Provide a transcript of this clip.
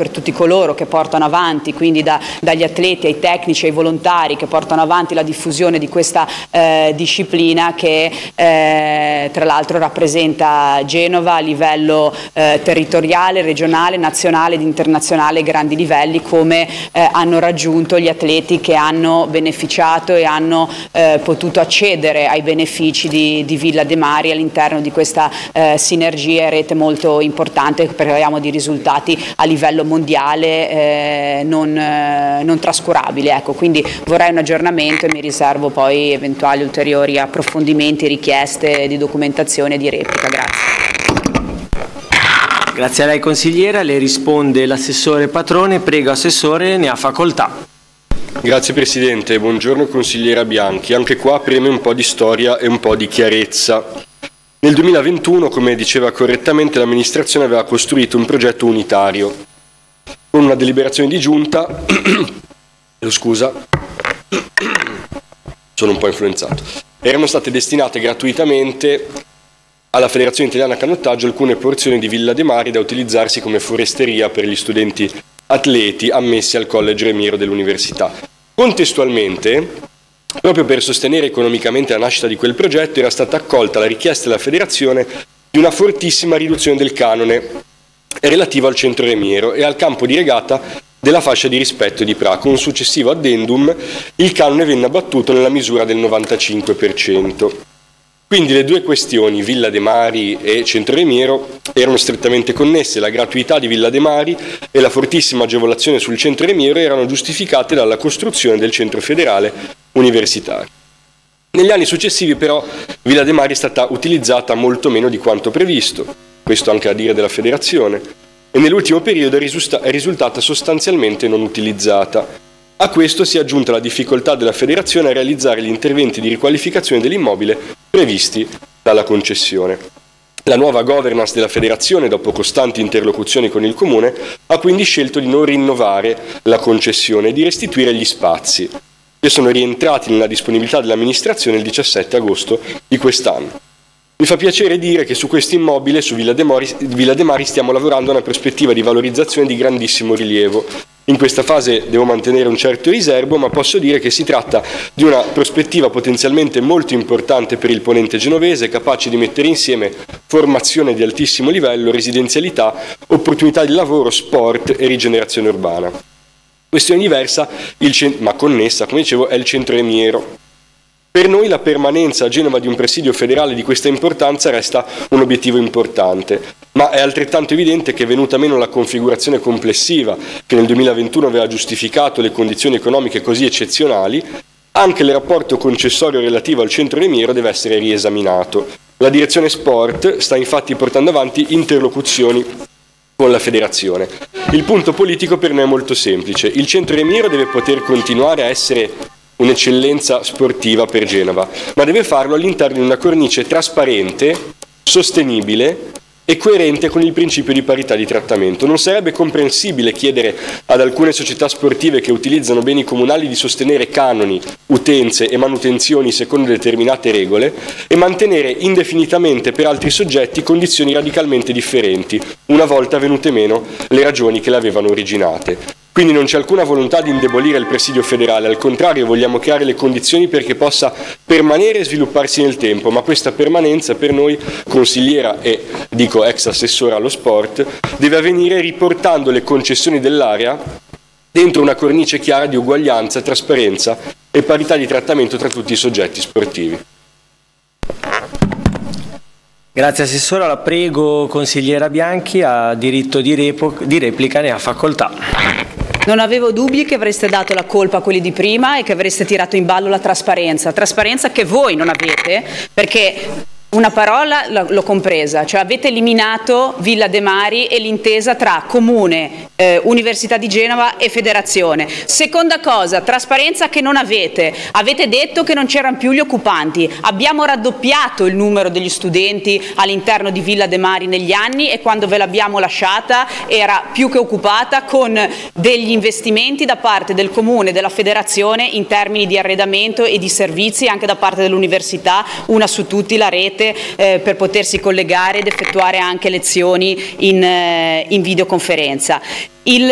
per tutti coloro che portano avanti, quindi dagli atleti ai tecnici ai volontari che portano avanti la diffusione di questa disciplina che tra l'altro rappresenta Genova a livello territoriale, regionale, nazionale ed internazionale ai grandi livelli, come hanno raggiunto gli atleti che hanno beneficiato e hanno potuto accedere ai benefici di Villa de Mari all'interno di questa sinergia e rete molto importante, perché parliamo di risultati a livello mondiale non trascurabili. Ecco, quindi vorrei un aggiornamento e mi riservo poi eventuali ulteriori approfondimenti, richieste di documentazione e di replica. Grazie. Grazie a lei consigliera, le risponde l'assessore Patrone. Prego assessore, ne ha facoltà. Grazie Presidente, buongiorno consigliera Bianchi. Anche qua preme un po' di storia e un po' di chiarezza. Nel 2021, come diceva correttamente, l'amministrazione aveva costruito un progetto unitario. Con una deliberazione di giunta, scusa, sono un po' influenzato, erano state destinate gratuitamente alla Federazione Italiana Canottaggio alcune porzioni di Villa de Mari da utilizzarsi come foresteria per gli studenti atleti ammessi al College Remiero dell'Università. Contestualmente, proprio per sostenere economicamente la nascita di quel progetto, era stata accolta la richiesta della Federazione di una fortissima riduzione del canone relativo al centro Remiero e al campo di regata della fascia di rispetto di Pra. Con un successivo addendum il canone venne abbattuto nella misura del 95%. Quindi le due questioni, Villa de Mari e Centro Remiero, erano strettamente connesse. La gratuità di Villa de Mari e la fortissima agevolazione sul Centro Remiero erano giustificate dalla costruzione del centro federale universitario. Negli anni successivi però Villa de Mari è stata utilizzata molto meno di quanto previsto, questo anche a dire della Federazione, e nell'ultimo periodo è risultata sostanzialmente non utilizzata. A questo si è aggiunta la difficoltà della Federazione a realizzare gli interventi di riqualificazione dell'immobile previsti dalla concessione. La nuova governance della Federazione, dopo costanti interlocuzioni con il Comune, ha quindi scelto di non rinnovare la concessione e di restituire gli spazi, che sono rientrati nella disponibilità dell'amministrazione il 17 agosto di quest'anno. Mi fa piacere dire che su questo immobile, su Villa de Mari, stiamo lavorando a una prospettiva di valorizzazione di grandissimo rilievo. In questa fase devo mantenere un certo riservo, ma posso dire che si tratta di una prospettiva potenzialmente molto importante per il ponente genovese, capace di mettere insieme formazione di altissimo livello, residenzialità, opportunità di lavoro, sport e rigenerazione urbana. Questione diversa, ma connessa, come dicevo, è il centro Remiero. Per noi la permanenza a Genova di un presidio federale di questa importanza resta un obiettivo importante, ma è altrettanto evidente che, venuta meno la configurazione complessiva che nel 2021 aveva giustificato le condizioni economiche così eccezionali, anche il rapporto concessorio relativo al centro Remiero deve essere riesaminato. La direzione sport sta infatti portando avanti interlocuzioni con la Federazione. Il punto politico per noi è molto semplice: il centro Remiero deve poter continuare a essere un'eccellenza sportiva per Genova, ma deve farlo all'interno di una cornice trasparente, sostenibile e coerente con il principio di parità di trattamento. Non sarebbe comprensibile chiedere ad alcune società sportive che utilizzano beni comunali di sostenere canoni, utenze e manutenzioni secondo determinate regole e mantenere indefinitamente per altri soggetti condizioni radicalmente differenti, una volta venute meno le ragioni che le avevano originate. Quindi non c'è alcuna volontà di indebolire il presidio federale, al contrario vogliamo creare le condizioni perché possa permanere e svilupparsi nel tempo, ma questa permanenza per noi, consigliera e dico ex assessora allo sport, deve avvenire riportando le concessioni dell'area dentro una cornice chiara di uguaglianza, trasparenza e parità di trattamento tra tutti i soggetti sportivi. Grazie assessora, la prego consigliera Bianchi, ha diritto di replica, ne ha facoltà. Non avevo dubbi che avreste dato la colpa a quelli di prima e che avreste tirato in ballo la trasparenza che voi non avete, perché una parola l'ho compresa, cioè avete eliminato Villa de Mari e l'intesa tra Comune, Università di Genova e Federazione. Seconda cosa, trasparenza che non avete. Avete detto che non c'erano più gli occupanti. Abbiamo raddoppiato il numero degli studenti all'interno di Villa de Mari negli anni e quando ve l'abbiamo lasciata era più che occupata, con degli investimenti da parte del Comune e della Federazione in termini di arredamento e di servizi anche da parte dell'Università, una su tutti la rete per potersi collegare ed effettuare anche lezioni in videoconferenza.